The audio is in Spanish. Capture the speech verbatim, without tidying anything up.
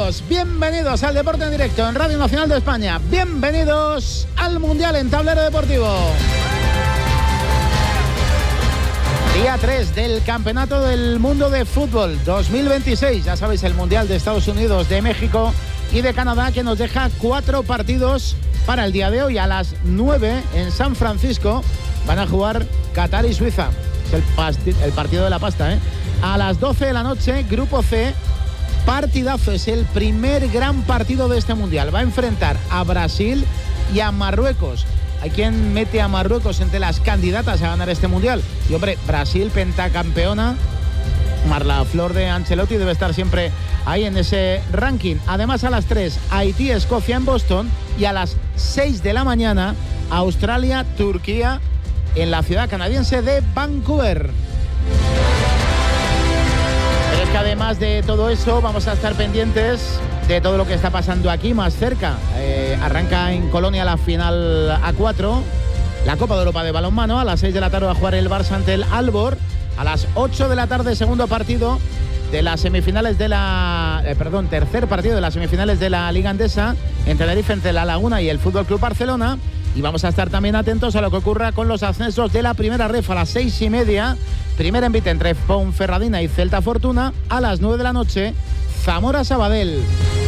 todos, bienvenidos al Deporte en Directo en Radio Nacional de España. Bienvenidos al Mundial en Tablero Deportivo. Día tres del Campeonato del Mundo de Fútbol dos mil veintiséis. Ya sabéis, el Mundial de Estados Unidos, de México y de Canadá, que nos deja cuatro partidos para el día de hoy. A las nueve en San Francisco van a jugar Qatar y Suiza. Es el, pasti- el partido de la pasta, ¿eh? A las doce de la noche, Grupo C, partidazo. Es el primer gran partido de este Mundial. Va a enfrentar a Brasil y a Marruecos. Hay quien mete a Marruecos entre las candidatas a ganar este Mundial. Y, hombre, Brasil, pentacampeona. Marla Flor de Ancelotti debe estar siempre ahí en ese ranking. Además, a las tres, Haití-Escocia en Boston. Y a las seis de la mañana, Australia-Turquía en la ciudad canadiense de Vancouver. Pero es que además de todo eso, vamos a estar pendientes de todo lo que está pasando aquí más cerca. Eh, arranca en Colonia la final A cuatro, la Copa de Europa de balonmano. A las seis de la tarde va a jugar el Barça ante el Albor. A las ocho de la tarde, segundo partido de las semifinales de la... Eh, perdón, tercer partido de las semifinales de la Liga Endesa, en Tenerife, entre La Laguna y el Fútbol Club Barcelona. Y vamos a estar también atentos a lo que ocurra con los ascensos de la primera ref. A las seis y media, primera envite entre Ponferradina y Celta Fortuna. A las nueve de la noche, Zamora Sabadell.